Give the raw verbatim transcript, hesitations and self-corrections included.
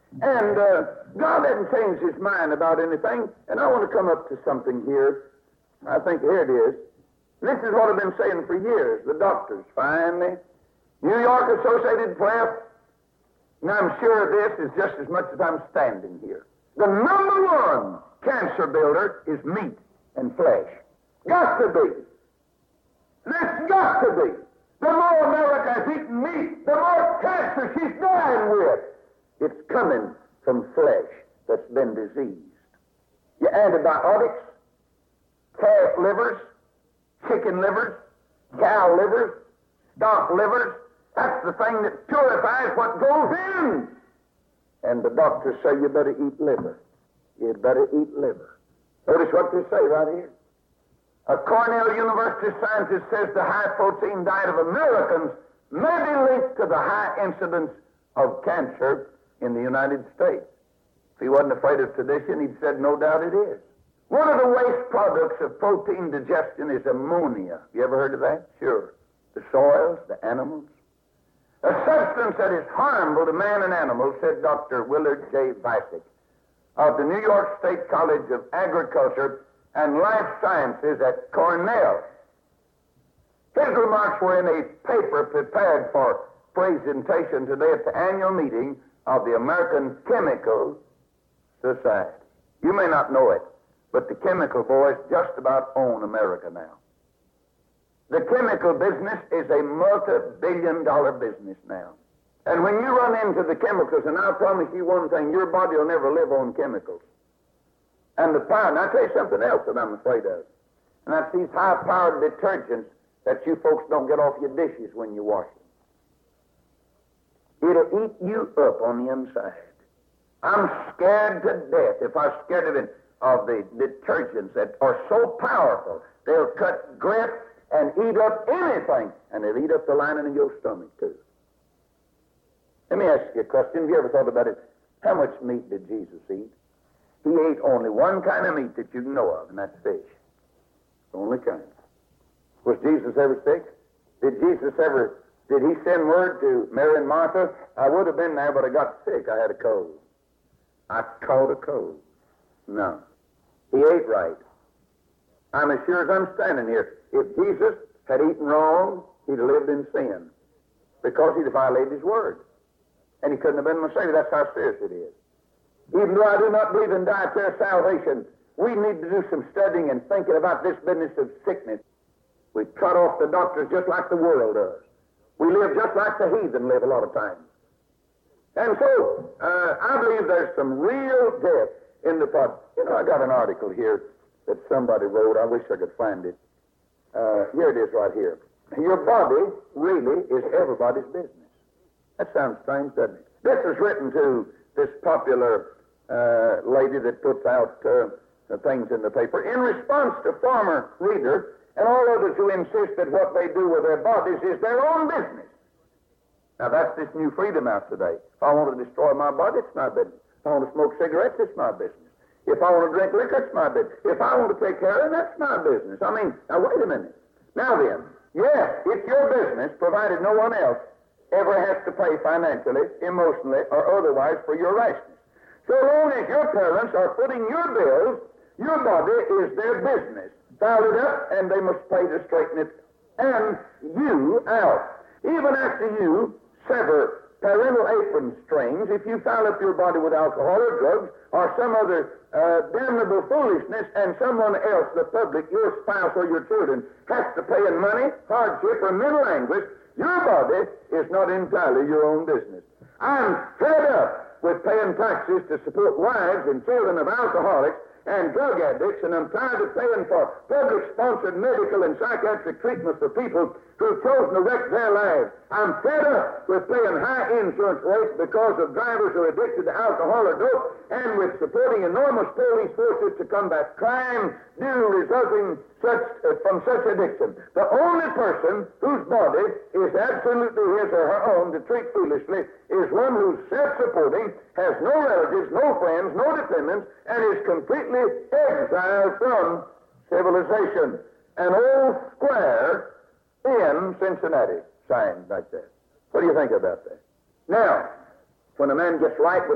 And uh, God hadn't changed his mind about anything, and I want to come up to something here. I think here it is. This is what I've been saying for years. The doctors, finally, New York Associated Press, and I'm sure this is just as much as I'm standing here. The number one cancer builder is meat and flesh. Got to be. There's got to be. The more America has eaten meat, the more cancer she's dying with. It's coming from flesh that's been diseased. Your antibiotics, calf livers, chicken livers, cow livers, stock livers, that's the thing that purifies what goes in. And the doctors say you better eat liver. You'd better eat liver. Notice what they say right here. A Cornell University scientist says the high-protein diet of Americans may be linked to the high incidence of cancer in the United States. If he wasn't afraid of tradition, he'd said, no doubt it is. One of the waste products of protein digestion is ammonia. You ever heard of that? Sure. The soils, the animals. A substance that is harmful to man and animals, said Doctor Willard J. Vasick of the New York State College of Agriculture and Life Sciences at Cornell. His remarks were in a paper prepared for presentation today at the annual meeting of the American Chemical Society. You may not know it, but the chemical boys just about own America now. The chemical business is a multi-billion dollar business now. And when you run into the chemicals, and I'll promise you one thing, your body will never live on chemicals. And the power, and I'll tell you something else that I'm afraid of. And that's these high-powered detergents that you folks don't get off your dishes when you wash them. It'll eat you up on the inside. I'm scared to death, if I was scared of it, of the detergents that are so powerful. They'll cut grit and eat up anything, and they'll eat up the lining of your stomach, too. Let me ask you a question. Have you ever thought about it? How much meat did Jesus eat? He ate only one kind of meat that you know of, and that's fish. The only kind. Was Jesus ever sick? Did Jesus ever, did he send word to Mary and Martha? I would have been there, but I got sick. I had a cold. I caught a cold. No. He ate right. I'm as sure as I'm standing here. If Jesus had eaten wrong, he'd have lived in sin because he'd have violated his word. And he couldn't have been my Savior. That's how serious it is. Even though I do not believe in dietary salvation, we need to do some studying and thinking about this business of sickness. We cut off the doctors just like the world does. We live just like the heathen live a lot of times. And so, uh, I believe there's some real death in the pot. You know, I got an article here that somebody wrote. I wish I could find it. Uh, here it is right here. Your body really is everybody's business. That sounds strange, doesn't it? This is written to this popular uh, lady that puts out uh, the things in the paper in response to former reader and all others who insist that what they do with their bodies is their own business. Now, that's this new freedom out today. If I want to destroy my body, it's my business. If I want to smoke cigarettes, it's my business. If I want to drink liquor, it's my business. If I want to take heroin, that's my business. I mean, now, wait a minute. Now then, yes, it's your business, provided no one else ever has to pay financially, emotionally, or otherwise for your righteousness. So long as your parents are footing your bills, your body is their business. File it up, and they must pay to straighten it, and you out. Even after you sever parental apron strings, if you foul up your body with alcohol or drugs or some other uh, damnable foolishness, and someone else, the public, your spouse or your children, has to pay in money, hardship, or mental anguish, your body is not entirely your own business. I'm fed up with paying taxes to support wives and children of alcoholics and drug addicts, and I'm tired of paying for public-sponsored medical and psychiatric treatment for people who've chosen to wreck their lives. I'm fed up with paying high insurance rates because of drivers who are addicted to alcohol or dope, and with supporting enormous police forces to combat crime due resulting such, uh, from such addiction. The only person whose body is absolutely his or her own to treat foolishly is one who's self-supporting, has no relatives, no friends, no dependents, and is completely exiled from civilization. An old square in Cincinnati, signed like that. What do you think about that? Now, when a man gets right with